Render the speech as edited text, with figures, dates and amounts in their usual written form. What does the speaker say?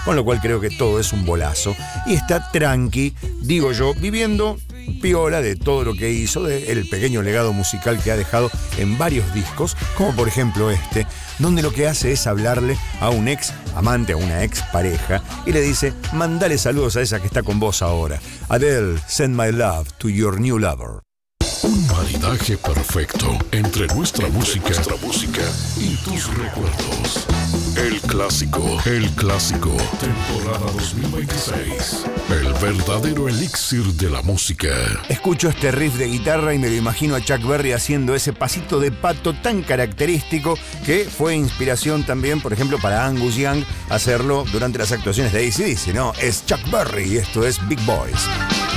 con lo cual creo que todo es un bolazo. Y está tranqui, digo yo, viviendo piola de todo lo que hizo, del pequeño legado musical que ha dejado en varios discos, como por ejemplo este, donde lo que hace es hablarle a un ex amante, a una ex pareja, y le dice, mandale saludos a esa que está con vos ahora. Adele, send my love to your new lover. Un maridaje perfecto entre nuestra música y tus recuerdos. El clásico, temporada 2026. El verdadero elixir de la música. Escucho este riff de guitarra y me lo imagino a Chuck Berry haciendo ese pasito de pato tan característico que fue inspiración también, por ejemplo, para Angus Young hacerlo durante las actuaciones de AC/DC, ¿no? Es Chuck Berry y esto es Big Boys.